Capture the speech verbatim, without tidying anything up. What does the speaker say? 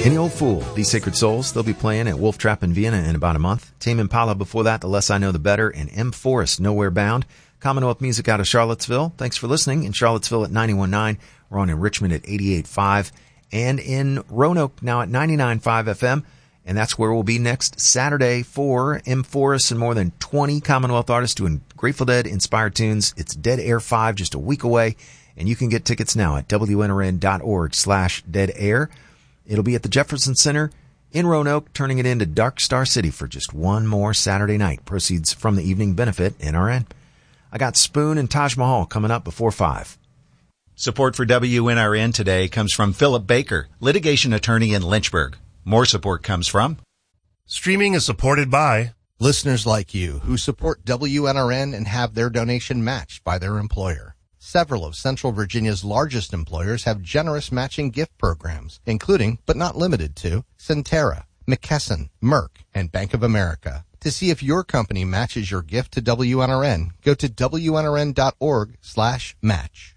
Any Old Fool, These Sacred Souls, they'll be playing at Wolf Trap in Vienna in about a month. Tame Impala before that, The Less I Know the Better, and M. Forrest, Nowhere Bound. Commonwealth Music out of Charlottesville. Thanks for listening. In Charlottesville at ninety-one point nine. We're on in Richmond at eighty-eight point five. And in Roanoke now at ninety-nine point five F M. And that's where we'll be next Saturday for M. Forrest and more than twenty Commonwealth artists doing Grateful Dead inspired tunes. It's Dead Air five, just a week away. And you can get tickets now at W N R N dot org slash Dead Air. It'll be at the Jefferson Center in Roanoke, turning it into Dark Star City for just one more Saturday night. Proceeds from the evening benefit N R N. I got Spoon and Taj Mahal coming up before five. Support for W N R N today comes from Philip Baker, litigation attorney in Lynchburg. More support comes from... Streaming is supported by... listeners like you who support W N R N and have their donation matched by their employer. Several of Central Virginia's largest employers have generous matching gift programs, including, but not limited to, Centera, McKesson, Merck, and Bank of America. To see if your company matches your gift to W N R N, go to W N R N dot org slash match.